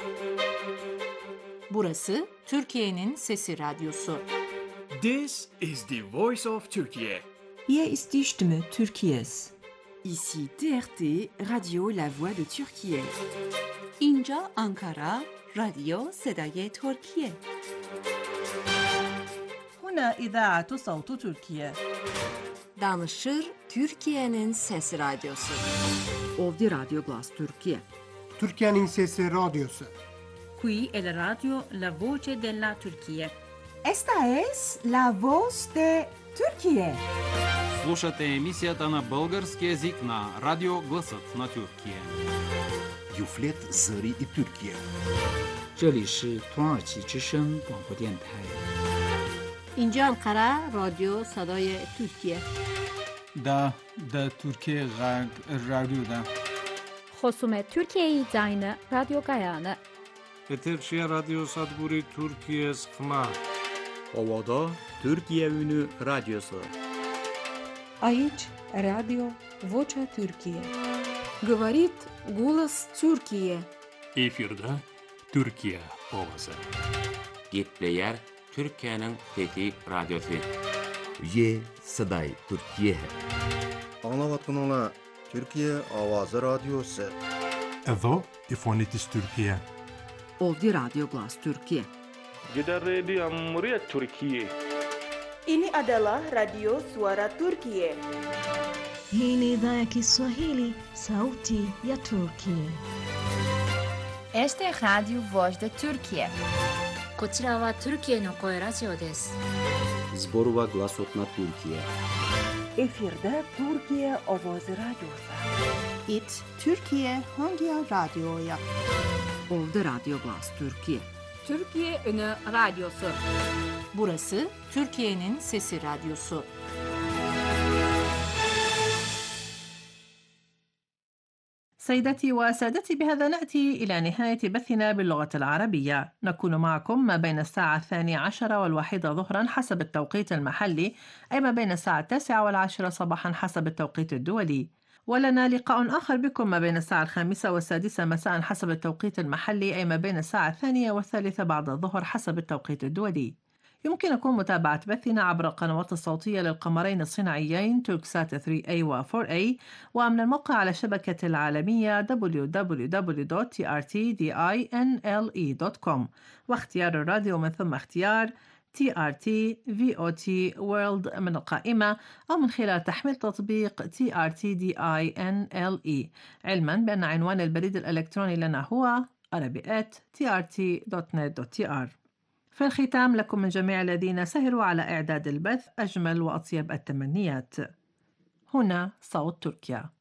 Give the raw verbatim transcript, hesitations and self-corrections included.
Burası Türkiye'nin Sesi Radyosu. This is the voice of Turkey. Hier ist die Stimme Türkiye's. Ici T R T, Radio La Voix de Türkiye. اینجا آنکارا، رادیو صدای ترکیه. هنا إذاعة صوت تركيا. Danışır Türkiye'nin Sesi Radyosu. Ovdje Radio Glas Türkiye. Türkiye'nin Sesi Radyosu. Qui è la radio La Voce della Turchia. Esta es la voz de Türkiye. Слушате емисията на български език на Радио Гласът на Türkiye. Юфлет Зари и Türkiye. 这里是土耳其之声广播电台。 اینجا انقره رادیو صدای ترکیه. دا دا ترکیه غرب رادیو دا. خصوم ترکیه زاین رادیو گایانه. Eterşehir Radyo Sadburi Türkiye Sıkma. Ovada Türkiye Ünü Radyosu. Aici Radio Vocea Türkiye. Говорит голос Türkiye. Efirde Türkiye ovası. Gitleyer Türkiye'nin Fethi Radyosu. Ye Saday Türkiye. Anlavatınla Türkiye Avazı Radyosu. Evo İfonitis Türkiye. Ovdje Radio Glas Türkiye. Gider Radio Cumhuriyet Türkiye. Ini adalah Radio Suara Turkiye. Hii ni idhaa ya Kiswahili, Sauti ya Turkiye. Este es Radio Voz de Turkiye. こちらはトルキエの声ラジオです。 Zborova Glasot na Türkiye. Efirde Türkiye Ovoz Radyosu. It Türkiye Hangi Radyo'ya? Ovdje Radio Glas Türkiye. Türkiye Ünü Radyosu. Burası Türkiye'nin Sesi Radyosu. سيداتي وسادتي، بهذا نأتي إلى نهاية بثنا باللغة العربية. نكون معكم ما بين الساعة الثانية عشرة والواحدة ظهرا حسب التوقيت المحلي، أي ما بين الساعة التاسعة والعاشرة صباحا حسب التوقيت الدولي. ولنا لقاء آخر بكم ما بين الساعة الخامسة والسادسة مساء حسب التوقيت المحلي، أي ما بين الساعة الثانية والثالثة بعد الظهر حسب التوقيت الدولي. يمكنكم متابعة بثنا عبر القنوات الصوتية للقمرين الصناعيين توركسات ثري إيه و فور إيه، ومن الموقع على الشبكة العالمية دبليو دبليو دبليو دوت تي آر تي دينله دوت كوم، واختيار الراديو من ثم اختيار تي آر تي في أو تي World من القائمة، أو من خلال تحميل تطبيق تي آر تي دينله، علما بأن عنوان البريد الإلكتروني لنا هو arabi at تي آر تي دوت نت دوت تي آر. في الختام لكم من جميع الذين سهروا على إعداد البث أجمل وأطيب التمنيات. هنا صوت تركيا.